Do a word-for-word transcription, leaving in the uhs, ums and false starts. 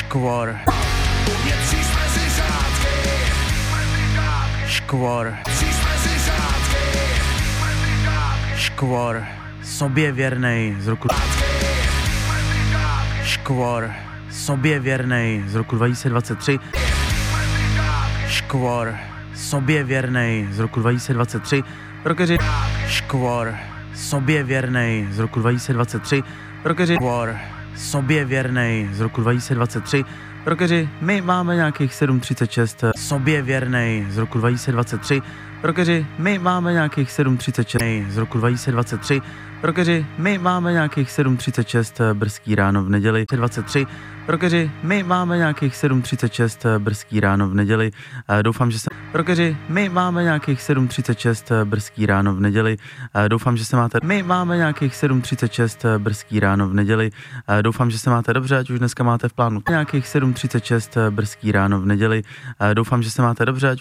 Škvor. Škvor. Škvor. Sobě věrnej z roku. Škvor. Sobě věrnej z roku dva tisíce dvacet tři. Škvor. Sobě věrnej z roku dva tisíce dvacet tři. Rockeři. Škvor. Sobě věrnej z roku dva tisíce dvacet tři. Rockeři. Škvor. Sobě věrnej z roku dva tisíce dvacet tři. Rockeři, my máme nějakých sedm třicet šest. Sobě věrnej z roku dva tisíce dvacet tři. Rockeři, my máme nějakých sedm třicet šest z roku dva tisíce dvacet tři. Rockeři, my máme nějakých sedm třicet šest brzký ráno v neděli dvacet tři. Rockeři, my máme nějakých sedm třicet šest brzký ráno v neděli. Doufám, že se Rockeři, my máme nějakých sedm třicet šest brzký ráno v neděli. Doufám, že se máte My máme nějakých sedm třicet šest brzký ráno v neděli. Doufám, že se máte dobře, ať už dneska máte v plánu nějakých sedm třicet šest brzký ráno v neděli. Doufám, že se máte dobře, ať